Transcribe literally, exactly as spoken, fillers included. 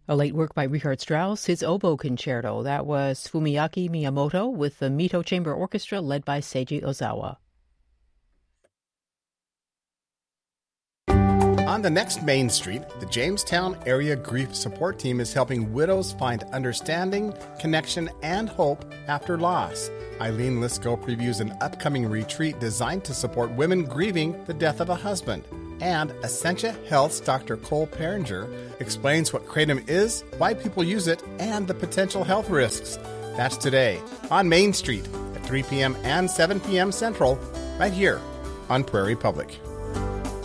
A late work by Richard Strauss, his oboe concerto. That was Fumiyaki Miyamoto with the Mito Chamber Orchestra led by Seiji Ozawa. On the next Main Street, the Jamestown Area Grief Support Team is helping widows find understanding, connection, and hope after loss. Eileen Lisco previews an upcoming retreat designed to support women grieving the death of a husband. And Essentia Health's Doctor Cole Peringer explains what kratom is, why people use it, and the potential health risks. That's today on Main Street at three p.m. and seven p.m. Central, right here on Prairie Public.